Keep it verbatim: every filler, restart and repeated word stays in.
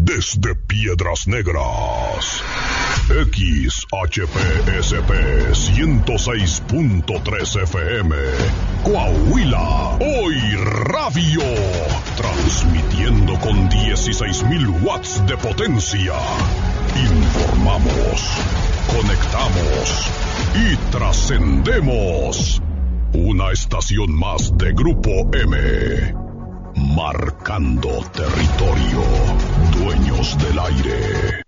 desde Piedras Negras. X H P S P ciento seis punto tres F M, Coahuila, Hoy Radio, transmitiendo con dieciséis mil watts de potencia. Informamos, conectamos y trascendemos. Una estación más de Grupo M, marcando territorio, dueños del aire.